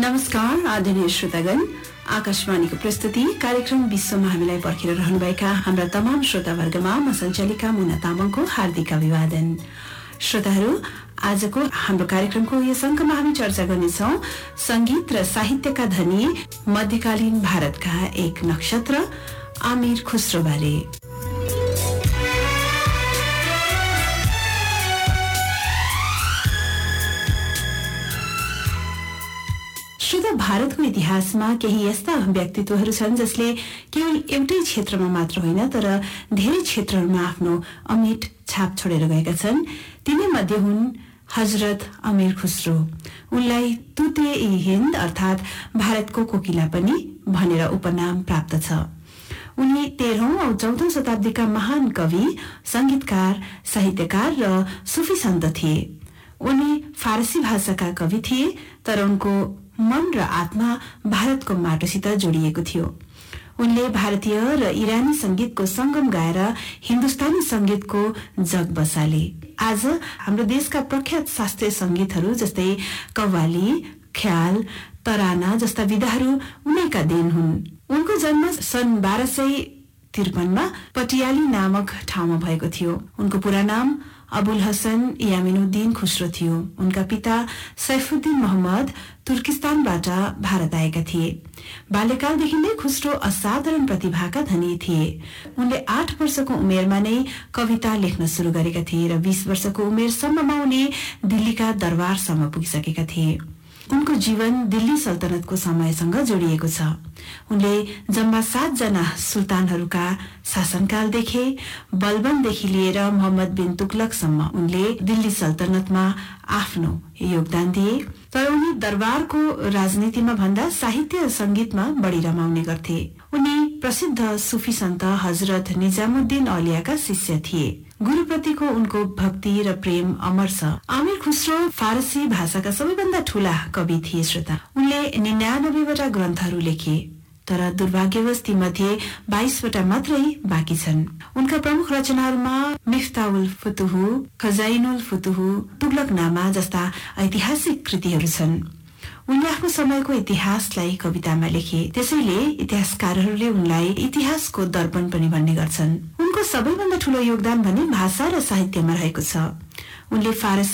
नमस्कार आदरणीय श्रोतागण, आकाशवाणीको प्रस्तुति कार्यक्रम विश्वमा हामीलाई पर्खेर रहनुभएका हाम्रा तमाम श्रोतावर्गमा म सञ्चालिका मुना तामाङको हार्दिक अभिवादन। श्रोताहरू, आजको हाम्रो कार्यक्रमको यस अङ्कमा हामी चर्चा गर्नेछौं संगीत र साहित्यका धनी मध्यकालीन भारतका एक नक्षत्र आमिर खुसरो बारे। श्रोता, भारतको इतिहासमा केही यस्ता व्यक्तित्वहरू छन् जसले केवल एउटै क्षेत्रमा मात्र होइन तर धेरै क्षेत्रहरूमा आफ्नो अमिट छाप छोडेर गएका छन्। तिनै मध्ये हुन् हजरत अमीर खुसरो। उनलाई तूते-ए-हिन्द अर्थात भारतको कोकिला पनि भनेर उपनाम प्राप्त छ। उनी 13औं औं 14औं शताब्दीका महान कवि, संगीतकार, साहित्यकार र सुफी सन्त थिए। उनी फारसी भाषाका कवि थिए, तर उनको मन र आत्मा भारतको माटोसित जोडिएको थियो। उनले भारतीय र इरानी संगीतको संगम गाएर हिन्दुस्तानी संगीतको जग बसाले। आज हाम्रो देशका प्रख्यात शास्त्रीय संगीतहरू जस्तै कव्वाली, ख्याल, तराना जस्ता विधाहरू उनैका देन हुन्। उनको जन्म सन् 1253 मा पटियाली नामक ठाउँमा भएको थियो। उनको पूरा नाम अबुल हसन यामिनुद्दीन खुसरो थियो। उनका पिता सैफुद्दीन मोहम्मद तुर्किस्तानबाट भारत आएका थिए। बाल्यकालदेखि नै खुसरो असाधारण प्रतिभाका धनी थिए। उनले 8 वर्षको उमेरमा नै कविता लेख्न शुरू गरेका थिए र 20 वर्षको उमेरसम्ममा उनी दिल्लीका दरबारसम्म पुगिसकेका थिए। उनको जीवन दिल्ली सल्तनतको समयसँग जोडिएको छ। उनले जम्मा 7 जना सुल्तानहरूका शासनकाल देखे। बलबनदेखि लिएर मोहम्मद बिन तुगलकसम्म उनले दिल्ली सल्तनतमा आफ्नो योगदान दिए। तर उनी दरबारको राजनीतिमा भन्दा साहित्य र संगीतमा बढी रमाउने गर्थे। उनी प्रसिद्ध सुफी सन्त हजरत निजामुद्दीन औलियाका शिष्य थिए। गुरुप्रतिको उनको भक्ति र प्रेम अमर छ। आमिर खुसरो फारसी भाषाका सबैभन्दा ठूला कवि थिए। श्रोता, उनले 99 वटा ग्रन्थहरू लेखे, तर दुर्भाग्यवश तीमध्ये 22 वटा मात्रै बाँकी छन्। उनका प्रमुख रचनाहरूमा मिफ्ताहुल फुतुह, खजाइनुल फुतुह, तुगलकनामा जस्ता ऐतिहासिक कृतिहरू छन्। उनले आफ्नो समयको इतिहासलाई कवितामा लेखे, त्यसैले इतिहासकारहरूले उनलाई इतिहासको दर्पण पनि भन्ने गर्छन्। उनको सबैभन्दा ठूलो योगदान भने भाषा र साहित्यमा रहेको छ। उनले फारसी